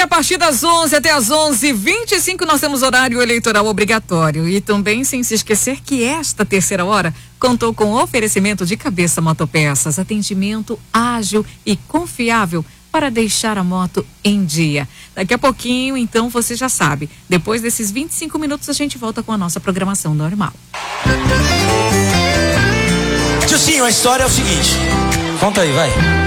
a partir das 11 até as 11h25 nós temos horário eleitoral obrigatório. E também sem se esquecer que esta terceira hora contou com oferecimento de Cabeça Motopeças, atendimento ágil e confiável para deixar a moto em dia. Daqui a pouquinho, então, você já sabe. Depois desses 25 minutos, a gente volta com a nossa programação normal. Tiozinho, a história é o seguinte. Conta aí, vai.